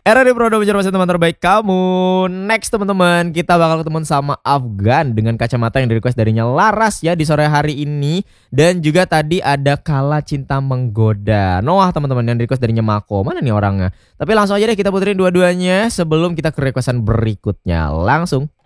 Era di Prodo menjadi teman terbaik kamu. Next teman-teman, kita bakal ketemu sama Afgan dengan kacamata yang di request darinya Laras ya di sore hari ini. Dan juga tadi ada Kala Cinta Menggoda Noah teman-teman yang di request darinya Mako. Mana nih orangnya? Tapi langsung aja deh kita puterin dua-duanya sebelum kita ke requestan berikutnya. Langsung.